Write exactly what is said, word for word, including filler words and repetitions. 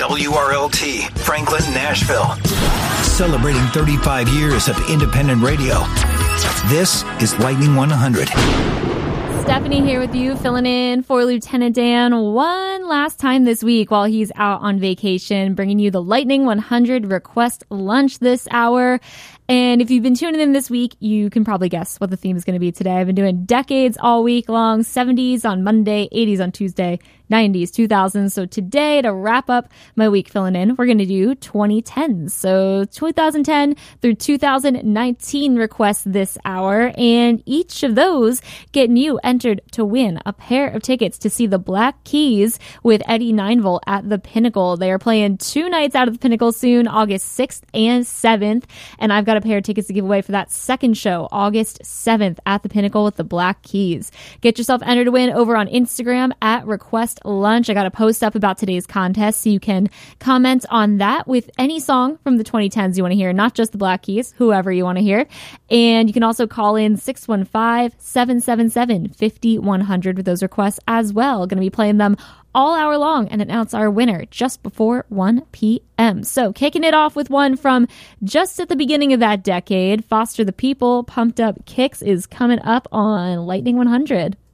W R L T, Franklin, Nashville. Celebrating thirty-five years of independent radio. This is Lightning one hundred. Stephanie here with you, filling in for Lieutenant Dan one last time this week while he's out on vacation, bringing you the Lightning one hundred request lunch this hour. And if you've been tuning in this week, you can probably guess what the theme is going to be today. I've been doing decades all week long, seventies on Monday, eighties on Tuesday, nineties, two thousands. So today, to wrap up my week filling in, we're going to do twenty tens. So twenty ten through two thousand nineteen requests this hour. And each of those getting you entered to win a pair of tickets to see the Black Keys with Eddie Nineville at the Pinnacle. They are playing two nights out of the Pinnacle soon, August sixth and seventh. And I've got a pair of tickets to give away for that second show, August seventh at the Pinnacle with the Black Keys. Get yourself entered to win over on Instagram at Request Lunch. I got a post up about today's contest, so you can comment on that with any song from the twenty tens you want to hear, not just the Black Keys, whoever you want to hear. And you can also call in six one five, seven seven seven, five one zero zero with those requests as well. Going to be playing them all hour long and announce our winner just before one p.m. So kicking it off with one from just at the beginning of that decade, Foster the People, Pumped Up Kicks is coming up on Lightning one hundred.